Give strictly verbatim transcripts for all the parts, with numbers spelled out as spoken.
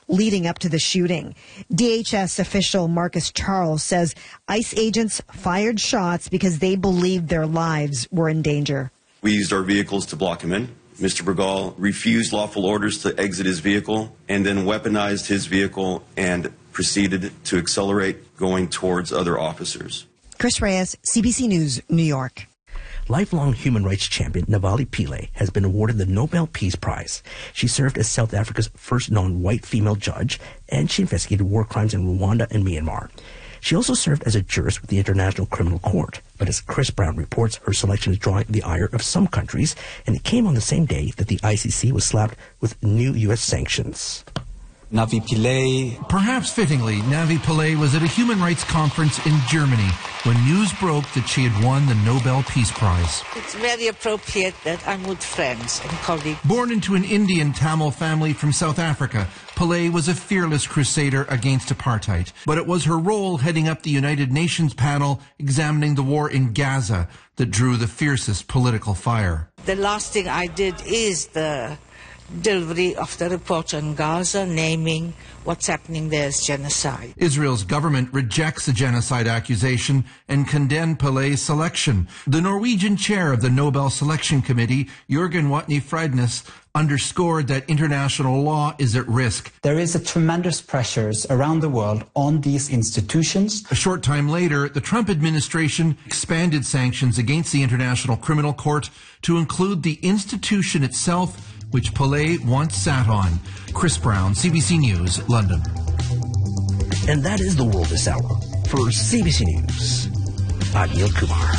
leading up to the shooting. D H S official Marcus Charles says ICE agents fired shots because they believed their lives were in danger. We used our vehicles to block him in. Mister Bergal refused lawful orders to exit his vehicle and then weaponized his vehicle and proceeded to accelerate going towards other officers. Chris Reyes, C B C News, New York. Lifelong human rights champion Navali Pillay has been awarded the Nobel Peace Prize. She served as South Africa's first non-white female judge, and she investigated war crimes in Rwanda and Myanmar. She also served as a jurist with the International Criminal Court. But as Chris Brown reports, her selection is drawing the ire of some countries, and it came on the same day that the I C C was slapped with new U S sanctions. Navi Pillay. Perhaps fittingly, Navi Pillay was at a human rights conference in Germany when news broke that she had won the Nobel Peace Prize. It's very appropriate that I'm with friends and colleagues. Born into an Indian Tamil family from South Africa, Pillay was a fearless crusader against apartheid. But it was her role heading up the United Nations panel examining the war in Gaza that drew the fiercest political fire. The last thing I did is the delivery of the report on Gaza, naming what's happening there as genocide. Israel's government rejects the genocide accusation and condemned Pillay's selection. The Norwegian chair of the Nobel Selection Committee, Jürgen Watne Friednes, underscored that international law is at risk. There is a tremendous pressures around the world on these institutions. A short time later, the Trump administration expanded sanctions against the International Criminal Court to include the institution itself, which Pillay once sat on. Chris Brown, C B C News, London. And that is the world this hour. For C B C News, I'm Neil Kumar.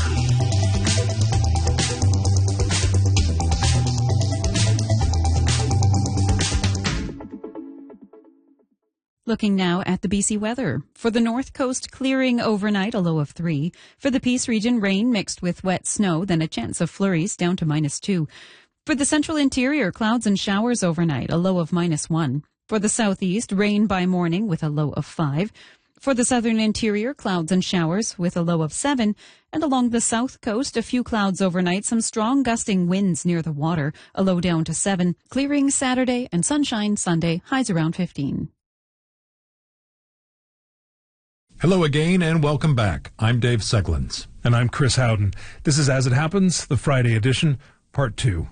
Looking now at the B C weather. For the North Coast, clearing overnight, a low of three. For the Peace region, rain mixed with wet snow, then a chance of flurries, down to minus two. For the central interior, clouds and showers overnight, a low of minus one. For the southeast, rain by morning with a low of five. For the southern interior, clouds and showers with a low of seven. And along the south coast, a few clouds overnight, some strong gusting winds near the water, a low down to seven. Clearing Saturday and sunshine Sunday, highs around fifteen. Hello again and welcome back. I'm Dave Seglins. And I'm Chris Howden. This is As It Happens, the Friday edition, part two.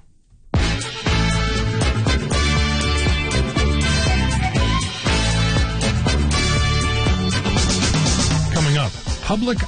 Coming up, public